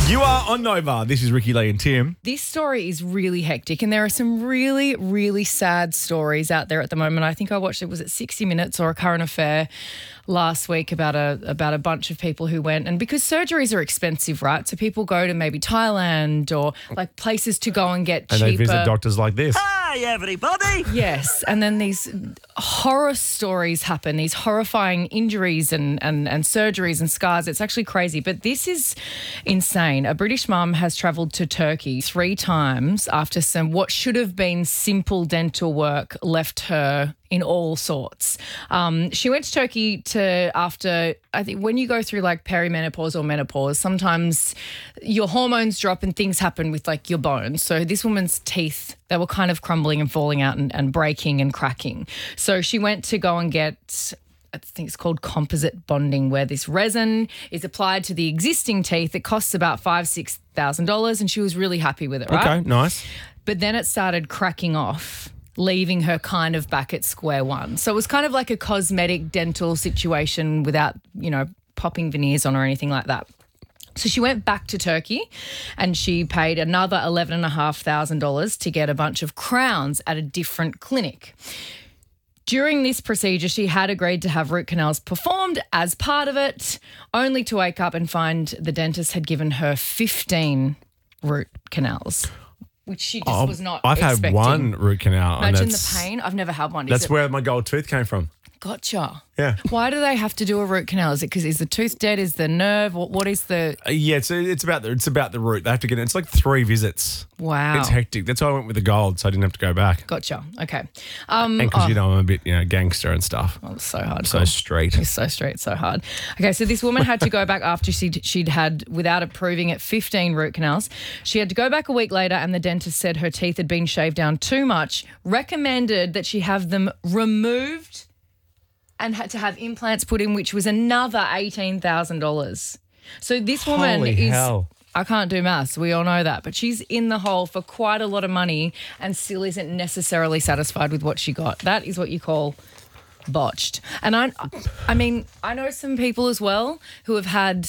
You are on Nova. This is Ricky Lee and Tim. This story is really hectic, and there are some really, really sad stories out there at the moment. I think I watched was it 60 Minutes or A Current Affair last week about a bunch of people who went, and because surgeries are expensive, right? So people go to maybe Thailand or like places to go and get cheaper. And they visit doctors like this. Hi, everybody. Yes, and then these horror stories happen, these horrifying injuries and surgeries and scars. It's actually crazy, but this is insane. A British mum has travelled to Turkey 3 times after some what should have been simple dental work left her in all sorts. She went to Turkey after, I think when you go through like perimenopause or menopause, sometimes your hormones drop and things happen with like your bones. So this woman's teeth, they were kind of crumbling and falling out and breaking and cracking. So she went to go and get, I think it's called composite bonding, where this resin is applied to the existing teeth. It costs about $5,000-$6,000 and she was really happy with it, right? Okay, nice. But then it started cracking off, leaving her kind of back at square one. So it was kind of like a cosmetic dental situation without, popping veneers on or anything like that. So she went back to Turkey and she paid another $11,500 to get a bunch of crowns at a different clinic. During this procedure, she had agreed to have root canals performed as part of it, only to wake up and find the dentist had given her 15 root canals, which she just was not expecting. I've had one root canal. Imagine the pain. I've never had one. That's where my gold tooth came from. Gotcha. Yeah. Why do they have to do a root canal? Is it because is the tooth dead? Is the nerve? What is the? Yeah, it's about the root. They have to get it. It's like 3 visits. Wow. It's hectic. That's why I went with the gold, so I didn't have to go back. Gotcha. Okay. And because I'm a bit gangster and stuff. Oh, it's so hard. So straight. It's so straight, so hard. Okay, so this woman had to go back after she'd had, without approving it, 15 root canals. She had to go back a week later and the dentist said her teeth had been shaved down too much, recommended that she have them removed and had to have implants put in, which was another $18,000. So this woman Holy hell. I can't do maths. We all know that. But she's in the hole for quite a lot of money and still isn't necessarily satisfied with what she got. That is what you call botched. And I mean, I know some people as well who have had,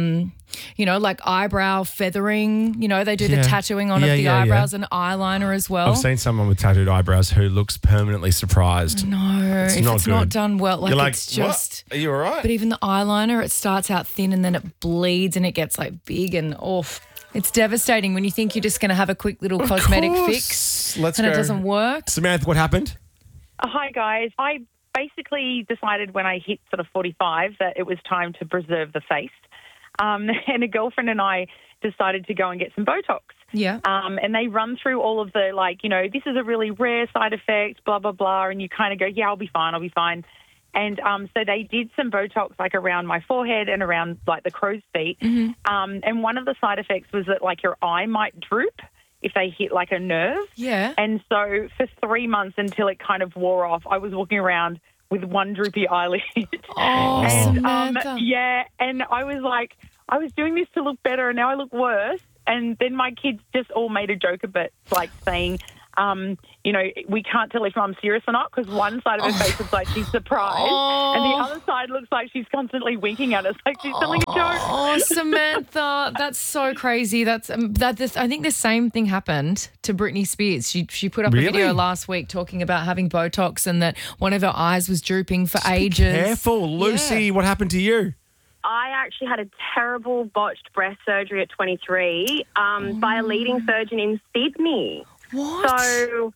like eyebrow feathering. They do the tattooing on of the eyebrows and eyeliner as well. I've seen someone with tattooed eyebrows who looks permanently surprised. No, if it's not done well, You're like, it's just. What? Are you all right? But even the eyeliner, it starts out thin and then it bleeds and it gets like big and off. It's devastating when you think you're just going to have a quick little cosmetic fix Let's and go. it doesn't work. Samantha, what happened? Hi, guys. I basically decided when I hit sort of 45 that it was time to preserve the face. And a girlfriend and I decided to go and get some Botox. Yeah. And they run through all of the, this is a really rare side effect, blah, blah, blah. And you kind of go, yeah, I'll be fine. And so they did some Botox, around my forehead and around, the crow's feet. Mm-hmm. And one of the side effects was that, your eye might droop if they hit, a nerve. Yeah. And so for 3 months until it kind of wore off, I was walking around with one droopy eyelid. Oh, Samantha. And I was like, I was doing this to look better and now I look worse. And then my kids just all made a joke of it, saying, we can't tell if Mum's serious or not because one side of her face looks like she's surprised and the other side looks like she's constantly winking at us like she's telling a joke. Oh, Samantha, that's so crazy. I think the same thing happened to Britney Spears. She put up a video last week talking about having Botox and that one of her eyes was drooping for ages. Be careful, Lucy. Yeah. What happened to you? I actually had a terrible botched breast surgery at 23 by a leading surgeon in Sydney. What? So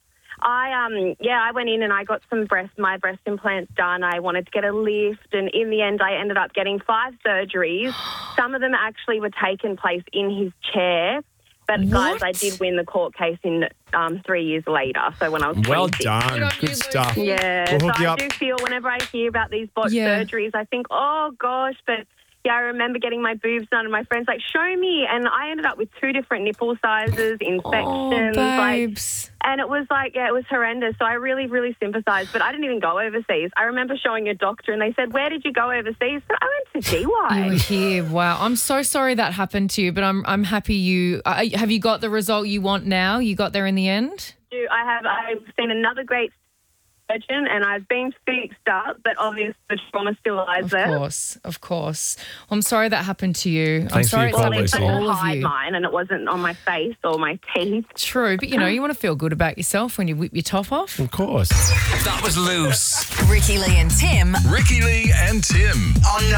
I went in and I got my breast implants done. I wanted to get a lift and in the end I ended up getting 5 surgeries. Some of them actually were taking place in his chair. But guys, I did win the court case in 3 years later. So when I was 26. Well done. Good stuff. Yeah. We'll So hook you I up. do feel whenever I hear about these botched surgeries, I think, oh gosh, but yeah, I remember getting my boobs done and my friends like, show me. And I ended up with 2 different nipple sizes, infections. Babes. And it was it was horrendous. So I really, really sympathised. But I didn't even go overseas. I remember showing a doctor and they said, where did you go overseas? But I went to DY. You were here. Wow. I'm so sorry that happened to you, but I'm happy you have you got the result you want now? You got there in the end? I've seen another great surgeon and I've been fixed up, but obviously the trauma still lies there. Of course. I'm sorry that happened to you. I'm Thanks for sorry your it's call, happened to Lucy. all of hide you. mine, and it wasn't on my face or my teeth. True, but you want to feel good about yourself when you whip your top off. Of course. That was loose. Ricky Lee and Tim. Ricky Lee and Tim on